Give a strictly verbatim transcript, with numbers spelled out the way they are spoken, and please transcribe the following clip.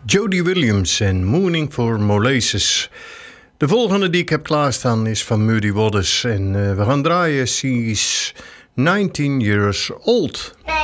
Jody Williams en Mooning for Molasses. De volgende die ik heb klaarstaan is van Muddy Waters. En uh, we gaan draaien, She's nineteen years old.